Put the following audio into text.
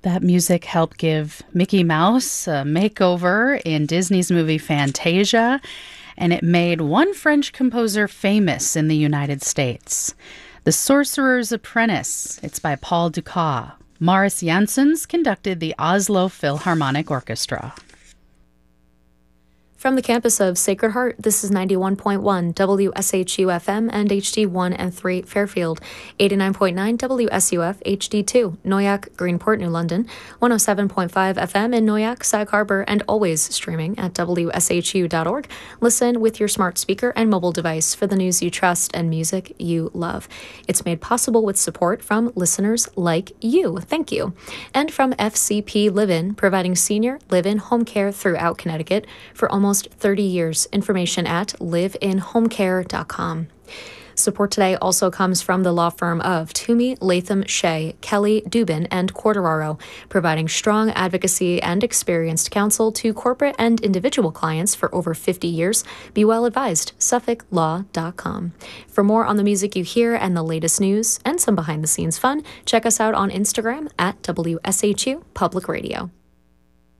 That music helped give Mickey Mouse a makeover in Disney's movie Fantasia, and it made one French composer famous in the United States. The Sorcerer's Apprentice. It's by Paul Dukas. Morris Janssens conducted the Oslo Philharmonic Orchestra. From the campus of Sacred Heart, this is 91.1 WSHU-FM and HD1 and 3 Fairfield, 89.9 WSUF HD2, Noyak, Greenport, New London, 107.5 FM in Noyak, Sag Harbor, and always streaming at WSHU.org. Listen with your smart speaker and mobile device for the news you trust and music you love. It's made possible with support from listeners like you. Thank you. And from FCP Live-In, providing senior live-in home care throughout Connecticut for almost 30 years. Information at liveinhomecare.com. Support today also comes from the law firm of Toomey, Latham, Shea, Kelly, Dubin, and Quartararo, providing strong advocacy and experienced counsel to corporate and individual clients for over 50 years. Be well advised, SuffolkLaw.com. For more on the music you hear and the latest news and some behind-the-scenes fun, check us out on Instagram at WSHU Public Radio.